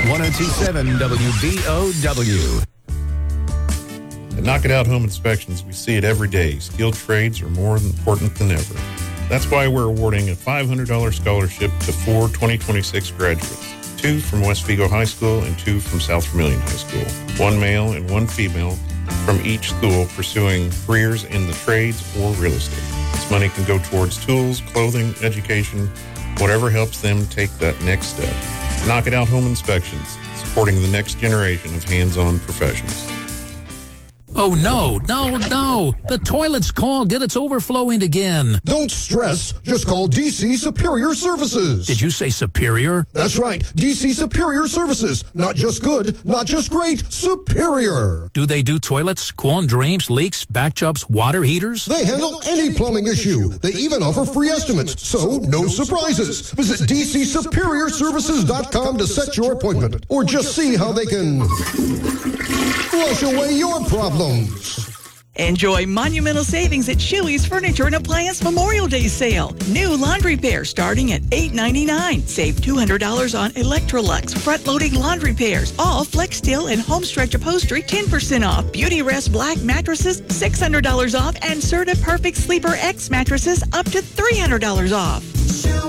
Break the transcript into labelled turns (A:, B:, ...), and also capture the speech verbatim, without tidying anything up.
A: one oh two point seven W B O W.
B: At Knock It Out Home Inspections, we see it every day. Skilled trades are more important than ever. That's why we're awarding a five hundred dollars scholarship to four twenty twenty-six graduates, two from West Vigo High School and two from South Vermilion High School, one male and one female from each school pursuing careers in the trades or real estate. This money can go towards tools, clothing, education, whatever helps them take that next step. Knock It Out Home Inspections, supporting the next generation of hands-on professionals.
C: Oh, no, no, no. The toilet's clogged and it's overflowing again.
D: Don't stress. Just call D C Superior Services.
C: Did you say superior?
D: That's right. D C Superior Services. Not just good, not just great, superior.
C: Do they do toilets, clogged drains, leaks, back jobs, water heaters?
D: They handle any plumbing issue. They even offer free estimates, so no surprises. Visit D C Superior Services dot com to set your appointment, or just see how they can flush away your problems.
E: Enjoy monumental savings at Shuey's Furniture and Appliance Memorial Day Sale. New laundry pair starting at eight ninety-nine. Save two hundred dollars on Electrolux front-loading laundry pairs. All FlexSteel and Homestretch upholstery ten percent off. Beauty Rest Black mattresses six hundred dollars off. And Serta Perfect Sleeper X mattresses up to three hundred dollars off.